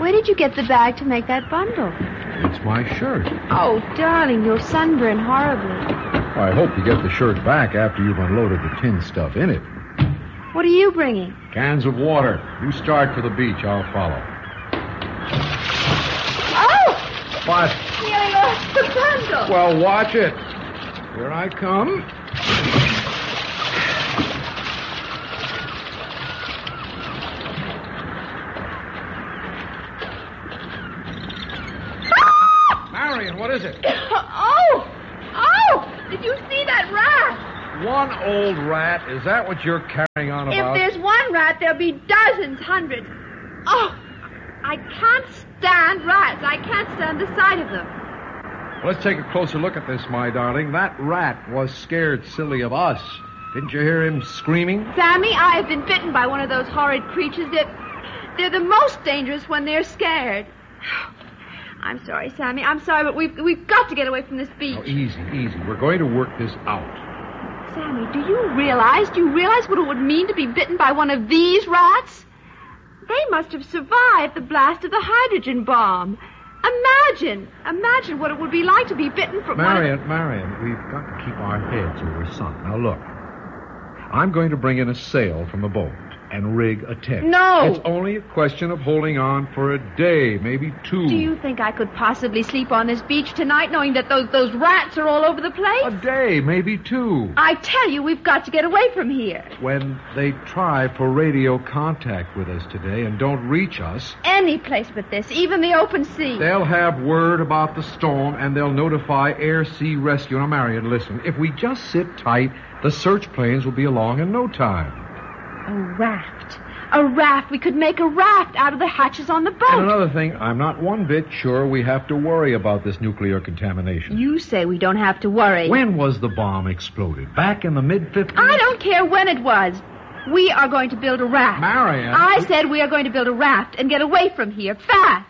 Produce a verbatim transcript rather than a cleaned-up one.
where did you get the bag to make that bundle? It's my shirt. Oh, darling, you'll sunburn horribly. Well, I hope you get the shirt back after you've unloaded the tin stuff in it. What are you bringing? Cans of water. You start for the beach. I'll follow. Oh! What? Nearly lost the bundle. Well, watch it. Here I come. Marion, what is it? Oh! Oh! Did you see that rat? One old rat? Is that what you're carrying on about? If there's one rat, there'll be dozens, hundreds. Oh! I can't stand rats. I can't stand the sight of them. Let's take a closer look at this, my darling. That rat was scared silly of us. Didn't you hear him screaming? Sammy, I have been bitten by one of those horrid creatures. They're, they're the most dangerous when they're scared. I'm sorry, Sammy. I'm sorry, but we've, we've got to get away from this beach. Oh, easy, easy. We're going to work this out. Sammy, do you realize, do you realize what it would mean to be bitten by one of these rats? They must have survived the blast of the hydrogen bomb. Imagine, imagine what it would be like to be bitten from Marion, one of... Marion, we've got to keep our heads over sun. Now, look. I'm going to bring in a sail from the boat and rig a tent. No! It's only a question of holding on for a day, maybe two. Do you think I could possibly sleep on this beach tonight knowing that those, those rats are all over the place? A day, maybe two. I tell you, we've got to get away from here. When they try for radio contact with us today and don't reach us... Any place but this, even the open sea. They'll have word about the storm and they'll notify air-sea rescue. Now, Marion, listen. If we just sit tight, the search planes will be along in no time. A raft. A raft. We could make a raft out of the hatches on the boat. And another thing, I'm not one bit sure we have to worry about this nuclear contamination. You say we don't have to worry. When was the bomb exploded? Back in the mid-fifties? I don't care when it was. We are going to build a raft. Marion. I said we are going to build a raft and get away from here fast.